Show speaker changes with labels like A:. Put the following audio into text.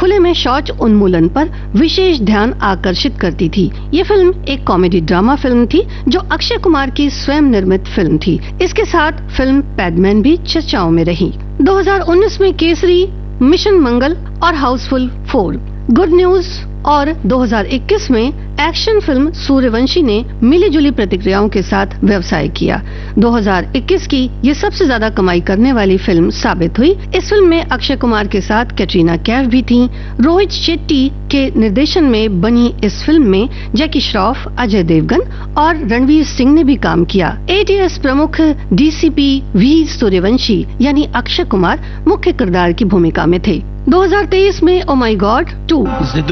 A: खुले में शौच उन्मूलन पर विशेष ध्यान आकर्षित करती थी। ये फिल्म एक कॉमेडी ड्रामा फिल्म थी जो अक्षय कुमार की स्वयं निर्मित फिल्म थी। इसके साथ फिल्म पैडमैन भी चर्चाओं में रही। 2019 में केसरी, मिशन मंगल और हाउसफुल 4, गुड न्यूज और 2021 में एक्शन फिल्म सूर्यवंशी ने मिली जुली प्रतिक्रियाओं के साथ व्यवसाय किया। 2021 की ये सबसे ज्यादा कमाई करने वाली फिल्म साबित हुई। इस फिल्म में अक्षय कुमार के साथ कैटरीना कैफ भी थीं। रोहित शेट्टी के निर्देशन में बनी इस फिल्म में जैकी श्रॉफ, अजय देवगन और रणवीर सिंह ने भी काम किया। ATS प्रमुख DCP वी सूर्यवंशी यानी अक्षय कुमार मुख्य किरदार की भूमिका में थे। 2023 में ओ माई गॉड 2,
B: जिद